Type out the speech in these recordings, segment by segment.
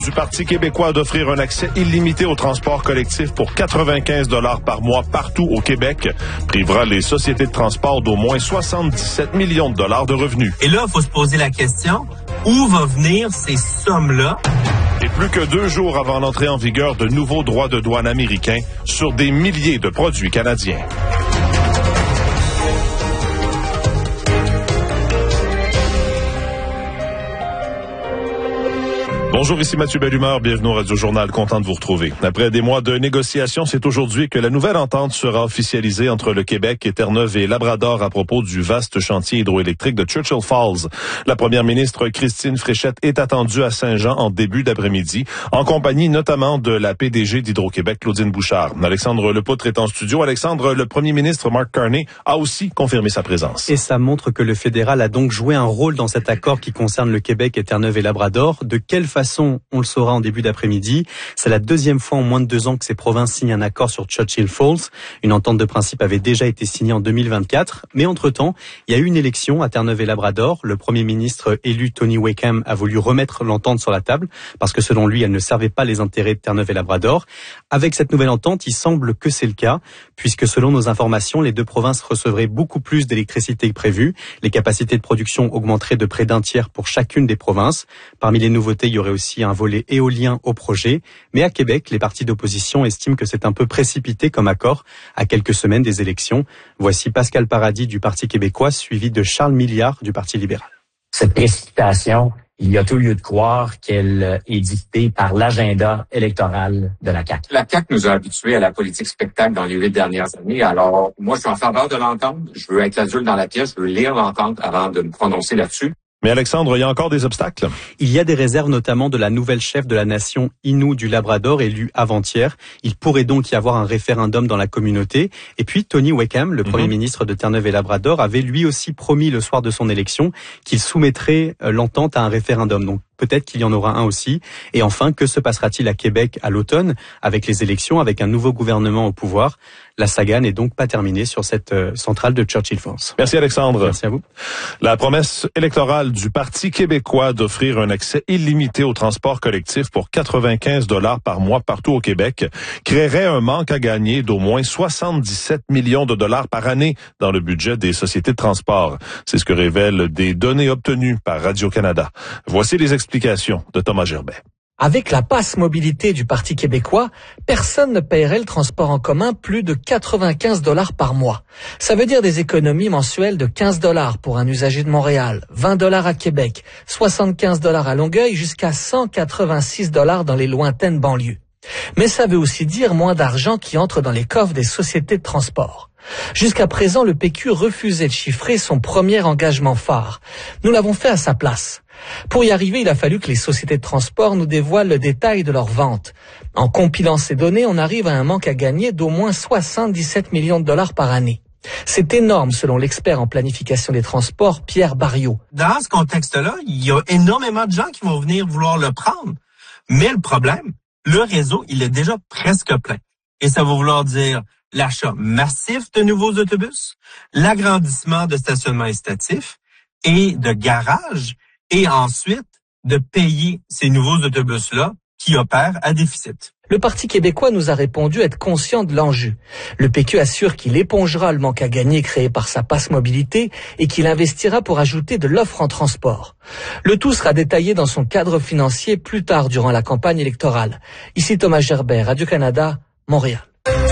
Du Parti québécois d'offrir un accès illimité au transport collectif pour 95 $ par mois partout au Québec privera les sociétés de transport d'au moins 77 millions de dollars de revenus. Et là, il faut se poser la question, où vont venir ces sommes-là? Et plus que 2 jours avant l'entrée en vigueur de nouveaux droits de douane américains sur des milliers de produits canadiens. Bonjour, ici Mathieu Bellumeur, bienvenue au Radio Journal, content de vous retrouver. Après des mois de négociations, c'est aujourd'hui que la nouvelle entente sera officialisée entre le Québec et Terre-Neuve et Labrador à propos du vaste chantier hydroélectrique de Churchill Falls. La première ministre Christine Fréchette est attendue à Saint-Jean en début d'après-midi, en compagnie notamment de la PDG d'Hydro-Québec, Claudine Bouchard. Alexandre Lepoutre est en studio. Alexandre, le premier ministre Mark Carney a aussi confirmé sa présence. Et ça montre que le fédéral a donc joué un rôle dans cet accord qui concerne le Québec et Terre-Neuve et Labrador. De quelle façon on le saura en début d'après-midi. C'est la deuxième fois en moins de 2 ans que ces provinces signent un accord sur Churchill Falls. Une entente de principe avait déjà été signée en 2024. Mais entre-temps, il y a eu une élection à Terre-Neuve et Labrador. Le premier ministre élu Tony Wakeham a voulu remettre l'entente sur la table parce que selon lui, elle ne servait pas les intérêts de Terre-Neuve et Labrador. Avec cette nouvelle entente, il semble que c'est le cas puisque selon nos informations, les 2 provinces recevraient beaucoup plus d'électricité que prévu. Les capacités de production augmenteraient de près d'1 tiers pour chacune des provinces. Parmi les nouveautés, il y aurait aussi un volet éolien au projet. Mais à Québec, les partis d'opposition estiment que c'est un peu précipité comme accord à quelques semaines des élections. Voici Pascal Paradis du Parti québécois, suivi de Charles Milliard du Parti libéral. Cette précipitation, il y a tout lieu de croire qu'elle est dictée par l'agenda électoral de la CAQ. La CAQ nous a habitués à la politique spectacle dans les 8 dernières années. Alors, moi, je suis en faveur de l'entente. Je veux être l'adulte dans la pièce. Je veux lire l'entente avant de me prononcer là-dessus. Mais Alexandre, il y a encore des obstacles. Il y a des réserves notamment de la nouvelle chef de la nation Innu du Labrador élue avant-hier. Il pourrait donc y avoir un référendum dans la communauté. Et puis Tony Wakeham, le premier ministre de Terre-Neuve et Labrador, avait lui aussi promis le soir de son élection qu'il soumettrait l'entente à un référendum. Donc peut-être qu'il y en aura un aussi. Et enfin, que se passera-t-il à Québec à l'automne avec les élections, avec un nouveau gouvernement au pouvoir? La saga n'est donc pas terminée sur cette centrale de Churchill Falls. Merci Alexandre. Merci à vous. La promesse électorale du Parti québécois d'offrir un accès illimité au transport collectif pour 95 $ par mois partout au Québec créerait un manque à gagner d'au moins 77 millions de dollars par année dans le budget des sociétés de transport. C'est ce que révèlent des données obtenues par Radio-Canada. Voici les explications de Thomas Gerbet. Avec la passe mobilité du Parti québécois, personne ne paierait le transport en commun plus de 95 $ par mois. Ça veut dire des économies mensuelles de 15 $ pour un usager de Montréal, 20 $ à Québec, 75 $ à Longueuil, jusqu'à 186 $ dans les lointaines banlieues. Mais ça veut aussi dire moins d'argent qui entre dans les coffres des sociétés de transport. Jusqu'à présent, le PQ refusait de chiffrer son premier engagement phare. Nous l'avons fait à sa place. Pour y arriver, il a fallu que les sociétés de transport nous dévoilent le détail de leurs ventes. En compilant ces données, on arrive à un manque à gagner d'au moins 77 millions de dollars par année. C'est énorme selon l'expert en planification des transports, Pierre Barriot. Dans ce contexte-là, il y a énormément de gens qui vont venir vouloir le prendre. Mais le problème, le réseau, il est déjà presque plein. Et ça va vouloir dire l'achat massif de nouveaux autobus, l'agrandissement de stationnements incitatifs et de garages, et ensuite de payer ces nouveaux autobus-là qui opèrent à déficit. Le Parti québécois nous a répondu être conscient de l'enjeu. Le PQ assure qu'il épongera le manque à gagner créé par sa passe mobilité et qu'il investira pour ajouter de l'offre en transport. Le tout sera détaillé dans son cadre financier plus tard durant la campagne électorale. Ici Thomas Gerbet, Radio-Canada, Montréal.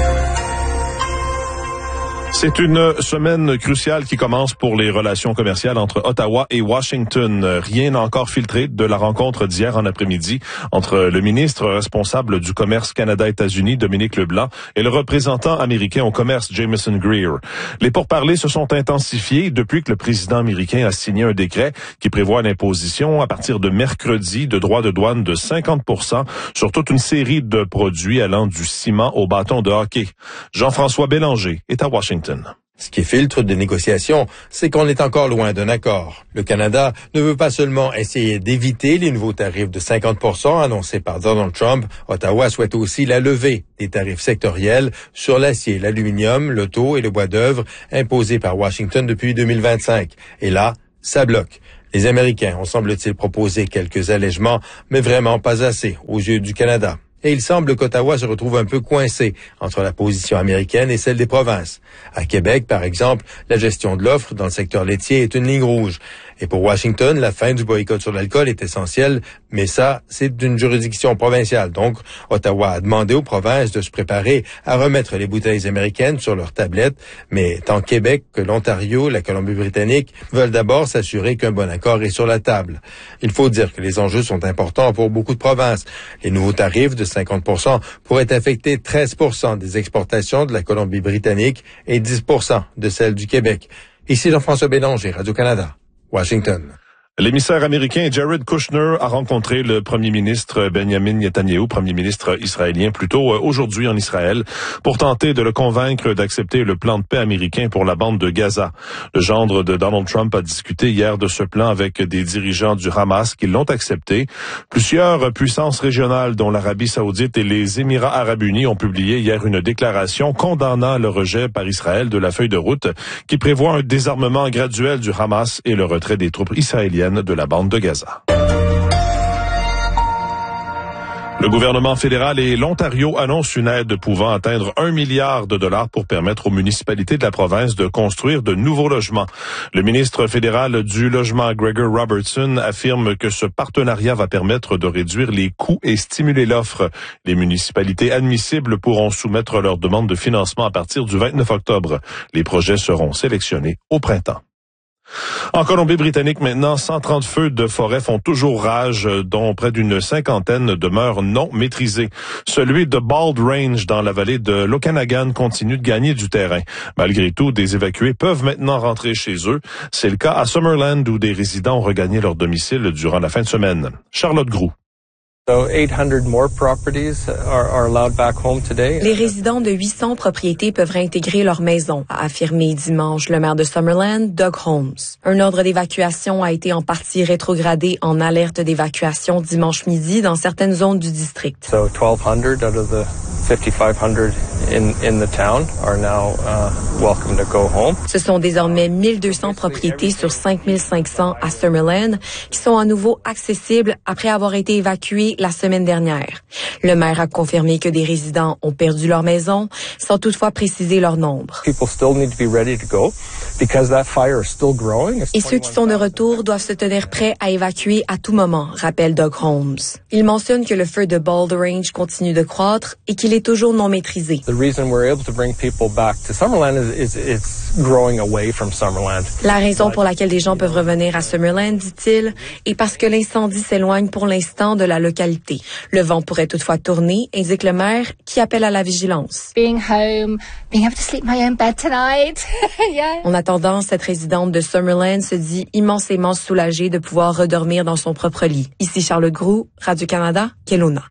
C'est une semaine cruciale qui commence pour les relations commerciales entre Ottawa et Washington. Rien n'a encore filtré de la rencontre d'hier en après-midi entre le ministre responsable du commerce Canada-États-Unis, Dominique Leblanc, et le représentant américain au commerce, Jameson Greer. Les pourparlers se sont intensifiés depuis que le président américain a signé un décret qui prévoit l'imposition à partir de mercredi de droits de douane de 50% sur toute une série de produits allant du ciment au bâton de hockey. Jean-François Bélanger est à Washington. Ce qui filtre des négociations, c'est qu'on est encore loin d'un accord. Le Canada ne veut pas seulement essayer d'éviter les nouveaux tarifs de 50% annoncés par Donald Trump, Ottawa souhaite aussi la levée des tarifs sectoriels sur l'acier, l'aluminium, l'auto et le bois d'œuvre imposés par Washington depuis 2025. Et là, ça bloque. Les Américains ont semble-t-il proposé quelques allègements, mais vraiment pas assez aux yeux du Canada. Et il semble qu'Ottawa se retrouve un peu coincé entre la position américaine et celle des provinces. À Québec, par exemple, la gestion de l'offre dans le secteur laitier est une ligne rouge. Et pour Washington, la fin du boycott sur l'alcool est essentielle, mais ça, c'est d'une juridiction provinciale. Donc, Ottawa a demandé aux provinces de se préparer à remettre les bouteilles américaines sur leurs tablettes, mais tant Québec que l'Ontario, la Colombie-Britannique veulent d'abord s'assurer qu'un bon accord est sur la table. Il faut dire que les enjeux sont importants pour beaucoup de provinces. Les nouveaux tarifs de 50% pourraient affecter 13% des exportations de la Colombie-Britannique et 10% de celles du Québec. Ici Jean-François Bélanger, Radio-Canada. Washington. L'émissaire américain Jared Kushner a rencontré le premier ministre Benjamin Netanyahu, premier ministre israélien, plus tôt aujourd'hui en Israël, pour tenter de le convaincre d'accepter le plan de paix américain pour la bande de Gaza. Le gendre de Donald Trump a discuté hier de ce plan avec des dirigeants du Hamas qui l'ont accepté. Plusieurs puissances régionales, dont l'Arabie saoudite et les Émirats arabes unis, ont publié hier une déclaration condamnant le rejet par Israël de la feuille de route qui prévoit un désarmement graduel du Hamas et le retrait des troupes israéliennes de la bande de Gaza. Le gouvernement fédéral et l'Ontario annoncent une aide pouvant atteindre 1 milliard de dollars pour permettre aux municipalités de la province de construire de nouveaux logements. Le ministre fédéral du Logement, Gregor Robertson, affirme que ce partenariat va permettre de réduire les coûts et stimuler l'offre. Les municipalités admissibles pourront soumettre leur demande de financement à partir du 29 octobre. Les projets seront sélectionnés au printemps. En Colombie-Britannique, maintenant, 130 feux de forêt font toujours rage, dont près d'une cinquantaine demeurent non maîtrisés. Celui de Bald Range, dans la vallée de l'Okanagan, continue de gagner du terrain. Malgré tout, des évacués peuvent maintenant rentrer chez eux. C'est le cas à Summerland, où des résidents ont regagné leur domicile durant la fin de semaine. Charlotte Groux. Les résidents de 800 propriétés peuvent réintégrer leur maison, a affirmé dimanche le maire de Summerland, Doug Holmes. Un ordre d'évacuation a été en partie rétrogradé en alerte d'évacuation dimanche midi dans certaines zones du district. 1,200 out of the 5,500 in the town are now welcome to go home. Ce sont désormais 1200 propriétés sur 5500 à Summerland qui sont à nouveau accessibles après avoir été évacuées la semaine dernière. Le maire a confirmé que des résidents ont perdu leur maison, sans toutefois préciser leur nombre. People still need to be ready to go because that fire is still growing. Et ceux qui sont de retour doivent se tenir prêts à évacuer à tout moment, rappelle Doug Holmes. Il mentionne que le feu de Bald Range continue de croître et qu'il est toujours non maîtrisé. The reason we're able to bring people back to Summerland is it's growing away from Summerland. La raison pour laquelle des gens peuvent revenir à Summerland, dit-il, est parce que l'incendie s'éloigne pour l'instant de la localité. Le vent pourrait toutefois tourner, indique le maire, qui appelle à la vigilance. Being home, being able to sleep my own bed tonight. Yeah. En attendant, cette résidente de Summerland se dit immensément soulagée de pouvoir redormir dans son propre lit. Ici Charlotte Groux, Radio-Canada, Kelowna.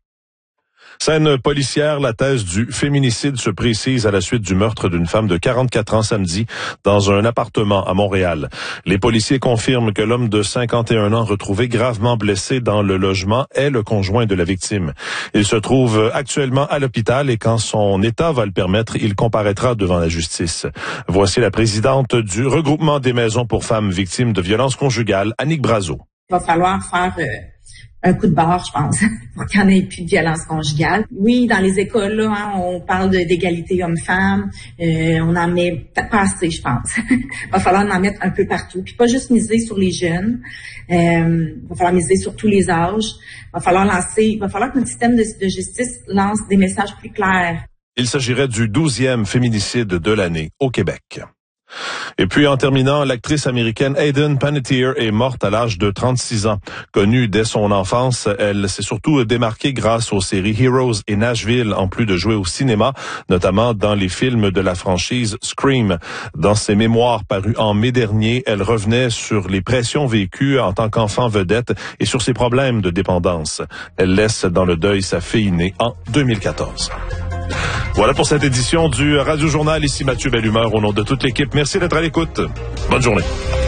Scène policière, la thèse du féminicide se précise à la suite du meurtre d'une femme de 44 ans samedi dans un appartement à Montréal. Les policiers confirment que l'homme de 51 ans retrouvé gravement blessé dans le logement est le conjoint de la victime. Il se trouve actuellement à l'hôpital et quand son état va le permettre, il comparaîtra devant la justice. Voici la présidente du regroupement des maisons pour femmes victimes de violences conjugales, Annick Brazeau. Il va falloir faire un coup de barre, je pense, pour qu'il n'y en ait plus de violence conjugale. Oui, dans les écoles, là, on parle d'égalité homme-femme. On en met peut-être pas assez, je pense. Il va falloir en mettre un peu partout. Puis pas juste miser sur les jeunes. Il va falloir miser sur tous les âges. Il va falloir que notre système de justice lance des messages plus clairs. Il s'agirait du 12e féminicide de l'année au Québec. Et puis, en terminant, l'actrice américaine Hayden Panettiere est morte à l'âge de 36 ans. Connue dès son enfance, elle s'est surtout démarquée grâce aux séries Heroes et Nashville, en plus de jouer au cinéma, notamment dans les films de la franchise Scream. Dans ses mémoires parus en mai dernier, elle revenait sur les pressions vécues en tant qu'enfant vedette et sur ses problèmes de dépendance. Elle laisse dans le deuil sa fille née en 2014. Voilà pour cette édition du Radio Journal. Ici Mathieu Bellumeur au nom de toute l'équipe. Merci d'être à l'écoute. Bonne journée.